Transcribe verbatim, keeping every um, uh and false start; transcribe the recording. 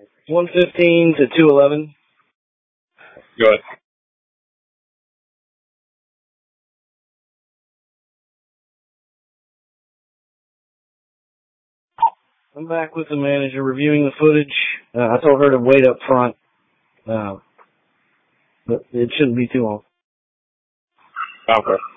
one fifteen to two eleven. Go ahead. I'm back with the manager reviewing the footage. Uh, I told her to wait up front, uh, but it shouldn't be too long. Okay.